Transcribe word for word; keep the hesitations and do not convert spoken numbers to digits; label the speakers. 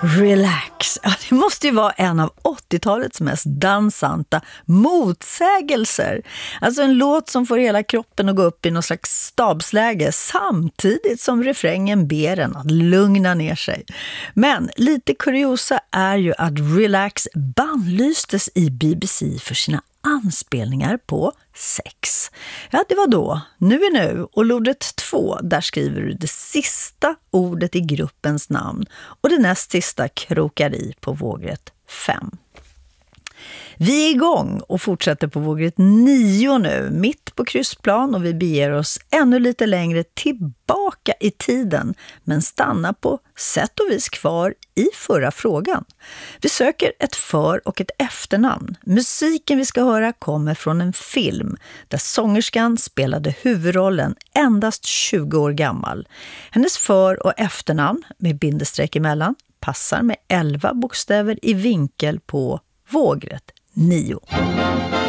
Speaker 1: Relax. Ja, det måste ju vara en av åttiotalets mest dansanta motsägelser. Alltså en låt som får hela kroppen att gå upp i någon slags stabsläge samtidigt som refrängen ber en att lugna ner sig. Men lite kuriosa är ju att Relax bannlystes i B B C för sina anspelningar på sex. Ja, det var då. Nu är nu. Och lodret två, där skriver du det sista ordet i gruppens namn. Och det näst sista krokar i på vågrätt fem. Vi är igång och fortsätter på vågrätt nio nu, mitt på kryssplan, och vi beger oss ännu lite längre tillbaka i tiden, men stannar på sätt och vis kvar i förra frågan. Vi söker ett för- och ett efternamn. Musiken vi ska höra kommer från en film där sångerskan spelade huvudrollen endast tjugo år gammal. Hennes för- och efternamn med bindestreck emellan passar med elva bokstäver i vinkel på vågrätt nio.